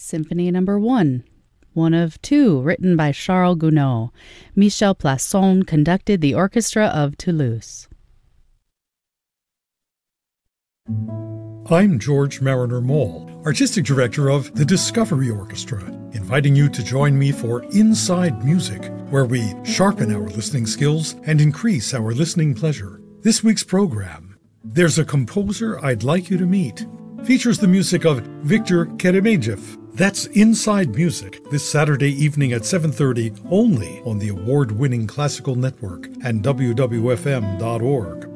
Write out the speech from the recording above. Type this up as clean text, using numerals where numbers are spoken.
Symphony Number 1, one of two, written by Charles Gounod. Michel Plasson conducted the Orchestra of Toulouse. I'm George Mariner Mole, Artistic Director of the Discovery Orchestra, inviting you to join me for Inside Music, where we sharpen our listening skills and increase our listening pleasure. This week's program, There's a Composer I'd Like You to Meet, features the music of Viktor Keremejev. That's Inside Music, this Saturday evening at 7:30, only on the award-winning Classical Network and WWFM.org.